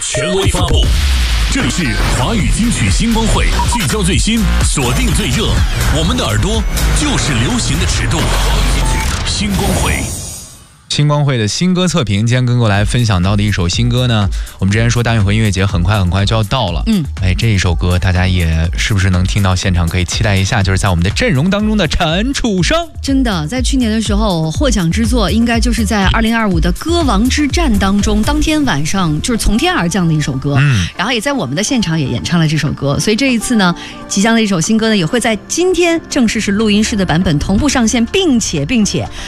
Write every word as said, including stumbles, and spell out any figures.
权威发布。这里是华语金曲星光会，聚焦最新，锁定最热，我们的耳朵就是流行的尺度。星光会。 星光会的新歌测评，今天跟各位来分享到的一首新歌呢，我们之前说大运河音乐节很快很快就要到了，嗯，哎，这一首歌大家也是不是能听到现场，可以期待一下，就是在我们的阵容当中的陈楚生。 真的，在去年的时候获奖之作，应该就是在二零二五的歌王之战当中，当天晚上就是从天而降的一首歌，嗯，然后也在我们的现场也演唱了这首歌，所以这一次呢，即将的一首新歌呢，也会在今天正式是录音室的版本同步上线，并且并且